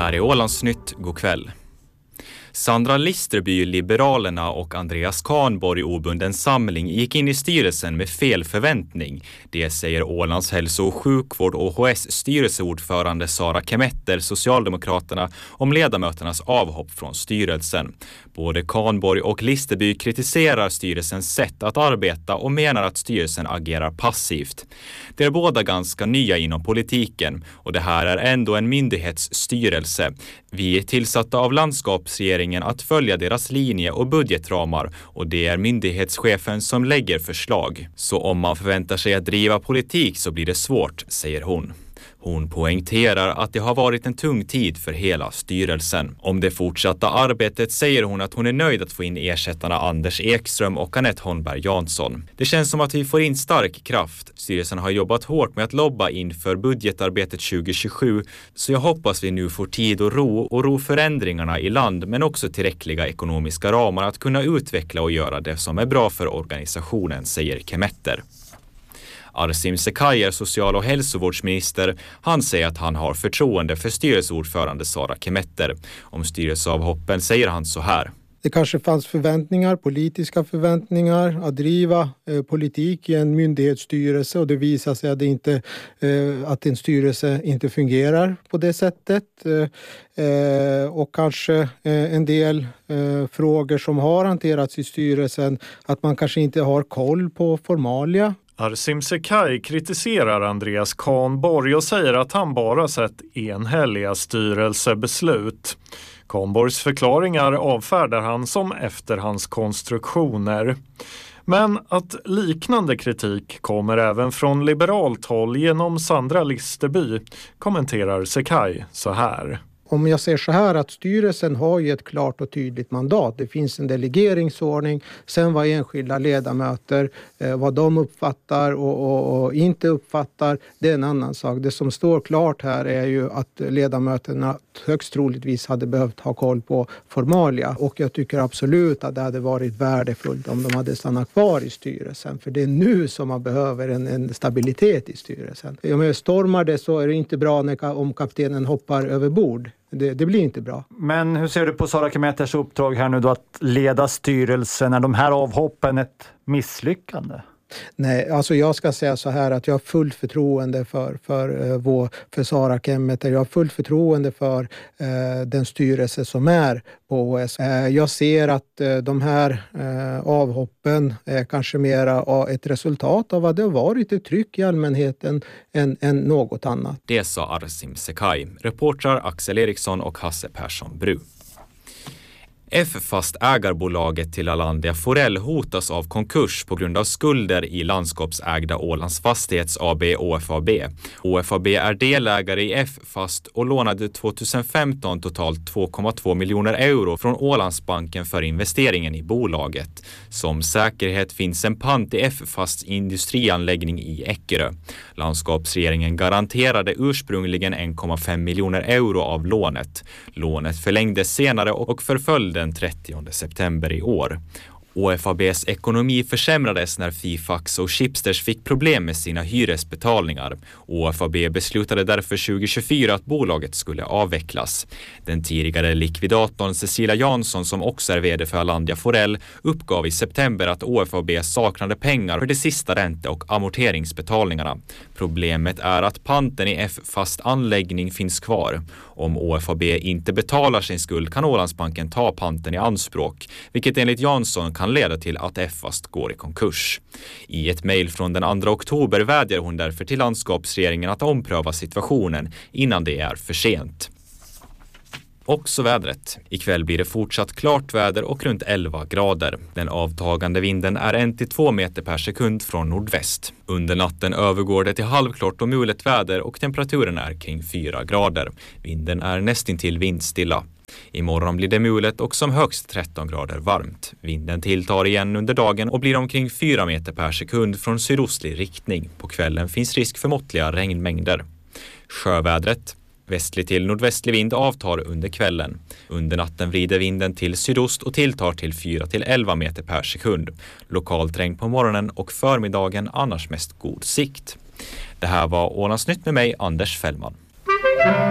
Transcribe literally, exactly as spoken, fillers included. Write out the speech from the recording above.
här är Ålandsnytt, god kväll. Sandra Listerby, Liberalerna och Andreas Kahnborg, Obunden samling, gick in i styrelsen med fel förväntning. Det säger Ålands hälso- och sjukvård O H S styrelseordförande Sara Kemetter, Socialdemokraterna, om ledamöternas avhopp från styrelsen. Både Kahnborg och Listerby kritiserar styrelsens sätt att arbeta och menar att styrelsen agerar passivt. De är båda ganska nya inom politiken och det här är ändå en myndighetsstyrelse. Vi är tillsatta av landskapsregeringen att följa deras linje och budgetramar och det är myndighetschefen som lägger förslag. Så om man förväntar sig att driva politik så blir det svårt, säger hon. Hon poängterar att det har varit en tung tid för hela styrelsen. Om det fortsatta arbetet säger hon att hon är nöjd att få in ersättarna Anders Ekström och Anette Holmberg Jansson. Det känns som att vi får in stark kraft. Styrelsen har jobbat hårt med att lobba inför budgetarbetet tjugo tjugosju, så jag hoppas vi nu får tid och ro och ro förändringarna i land, men också tillräckliga ekonomiska ramar att kunna utveckla och göra det som är bra för organisationen, säger Kemetter. Arsim Sekaj är social- och hälsovårdsminister. Han säger att han har förtroende för styrelseordförande Sara Kemetter. Om styrelseavhoppen säger han så här. Det kanske fanns förväntningar, politiska förväntningar att driva eh, politik i en myndighetsstyrelse och det visar sig att, det inte, eh, att en styrelse inte fungerar på det sättet. Eh, och kanske eh, en del eh, frågor som har hanterats i styrelsen, att man kanske inte har koll på formalia. Arsim Sekaj kritiserar Andreas Kahnborg och säger att han bara sett enhälliga styrelsebeslut. Kahnborgs förklaringar avfärdar han som efterhandskonstruktioner. Men att liknande kritik kommer även från liberalt håll genom Sandra Listerby, kommenterar Sekaj så här. Om jag säger så här att styrelsen har ju ett klart och tydligt mandat. Det finns en delegeringsordning. Sen vad enskilda ledamöter, eh, vad de uppfattar och, och, och inte uppfattar, det är en annan sak. Det som står klart här är ju att ledamöterna högst troligtvis hade behövt ha koll på formalia. Och jag tycker absolut att det hade varit värdefullt om de hade stannat kvar i styrelsen. För det är nu som man behöver en, en stabilitet i styrelsen. Om jag stormar det så är det inte bra när, om kaptenen hoppar över bord. Det, det blir inte bra. Men hur ser du på Sara Kemetters uppdrag här nu då att leda styrelsen? Är de här avhoppen ett misslyckande? Nej, alltså jag ska säga så här att jag har fullt förtroende för, för, uh, vår, för Sara Kemetter. Jag har fullt förtroende för uh, den styrelse som är på O S. Uh, jag ser att uh, de här uh, avhoppen är kanske mera ett resultat av vad det har varit ett tryck i allmänheten än, än något annat. Det sa Arsim Sekaj, reportrar Axel Eriksson och Hasse Persson Bru. F-fast ägarbolaget till Alandia Forell hotas av konkurs på grund av skulder i landskapsägda Ålands Fastighets A B O F A B. O F A B är delägare i F-fast och lånade tjugohundrafemton totalt två komma två miljoner euro från Ålandsbanken för investeringen i bolaget. Som säkerhet finns en pant i F-fasts industrianläggning i Eckerö. Landskapsregeringen garanterade ursprungligen en komma fem miljoner euro av lånet. Lånet förlängdes senare och förföljde den trettionde september i år. O F A B:s ekonomi försämrades när Fifax och Schibsters fick problem med sina hyresbetalningar. O F A B beslutade därför tjugo tjugofyra att bolaget skulle avvecklas. Den tidigare likvidatorn Cecilia Jansson, som också är vd för Alandia Forell, uppgav i september att O F A B saknade pengar för de sista ränte- och amorteringsbetalningarna. Problemet är att panten i F-fast anläggning finns kvar. Om O F A B inte betalar sin skuld kan Ålandsbanken ta panten i anspråk, vilket enligt Jansson kan leda till att F-fast går i konkurs. I ett mejl från den andra oktober vädjar hon därför till landskapsregeringen att ompröva situationen innan det är för sent. Också vädret. Ikväll blir det fortsatt klart väder och runt elva grader. Den avtagande vinden är en till två meter per sekund från nordväst. Under natten övergår det till halvklart och mulet väder och temperaturen är kring fyra grader. Vinden är nästintill vindstilla. Imorgon blir det mulet och som högst tretton grader varmt. Vinden tilltar igen under dagen och blir omkring fyra meter per sekund från sydostlig riktning. På kvällen finns risk för måttliga regnmängder. Sjövädret. Västlig till nordvästlig vind avtar under kvällen. Under natten vrider vinden till sydost och tilltar till fyra till elva meter per sekund. Lokalt regn på morgonen och förmiddagen, annars mest god sikt. Det här var Ålandsnytt med mig, Anders Fällman.